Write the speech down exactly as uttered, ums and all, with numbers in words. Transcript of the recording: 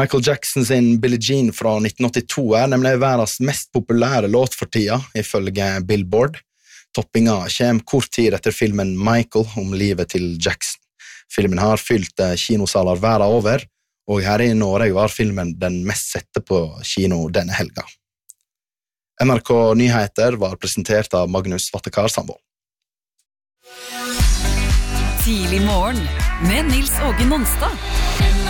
Michael Jackson sin Billie Jean fra nitten åttito er nemlig verdens mest populære låt for tida, ifølge Billboard. Toppinga kommer kort tid etter filmen Michael om livet til Jackson. Filmen har fylt kinosaler verden over, og her i Norge var filmen den mest sette på kino denne helga. N R K Nyheter var presentert av Magnus Vattekar Sandvold. Tidlig morgen med Nils Åge Nonstad.